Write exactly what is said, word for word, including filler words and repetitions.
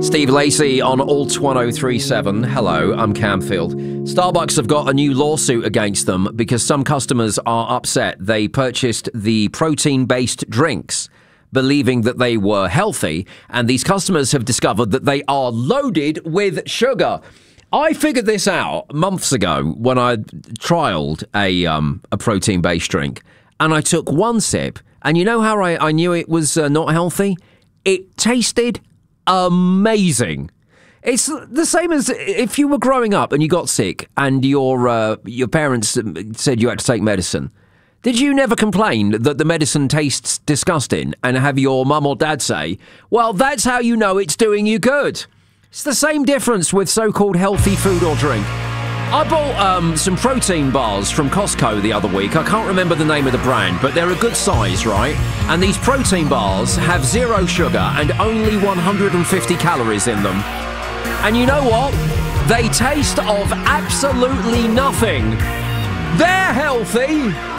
Steve Lacey on Alt one oh three seven. Hello, I'm Camfield. Starbucks have got a new lawsuit against them because some customers are upset. They purchased the protein-based drinks, believing that they were healthy, and these customers have discovered that they are loaded with sugar. I figured this out months ago when I trialled a um, a protein-based drink, and I took one sip, and you know how I, I knew it was uh, not healthy? It tasted amazing. It's the same as if you were growing up and you got sick and your uh, your parents said you had to take medicine. Did you never complain that the medicine tastes disgusting and have your mum or dad say, well, that's how you know it's doing you good? It's the same difference with so-called healthy food or drink. I bought um, some protein bars from Costco the other week. I can't remember the name of the brand, but they're a good size, right? And these protein bars have zero sugar and only one hundred fifty calories in them. And you know what? They taste of absolutely nothing. They're healthy.